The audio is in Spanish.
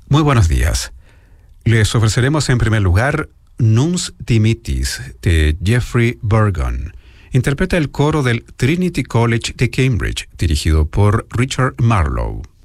Muy buenos días. Les ofreceremos en primer lugar Nunc Dimittis de Jeffrey Burgon. Interpreta el coro del Trinity College de Cambridge, dirigido por Richard Marlowe.